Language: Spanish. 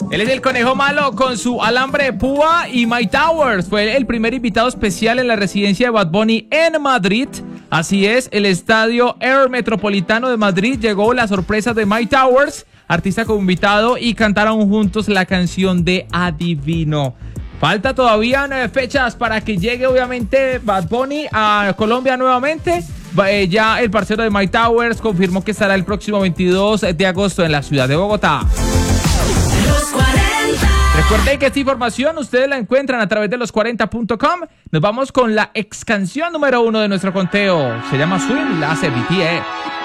Él es el Conejo Malo con su alambre de púa y My Towers. Fue el primer invitado especial en la residencia de Bad Bunny en Madrid. Así es, el estadio Air Metropolitano de Madrid llegó la sorpresa de My Towers, artista como invitado, y cantaron juntos la canción de Adivino. Falta todavía 9 fechas para que llegue obviamente Bad Bunny a Colombia nuevamente. Ya el parcero de My Towers confirmó que estará el próximo 22 de agosto en la ciudad de Bogotá. Los 40. Recuerden que esta información ustedes la encuentran a través de los40.com. Nos vamos con la ex canción número 1 de nuestro conteo. Se llama Swim, la hace BTS.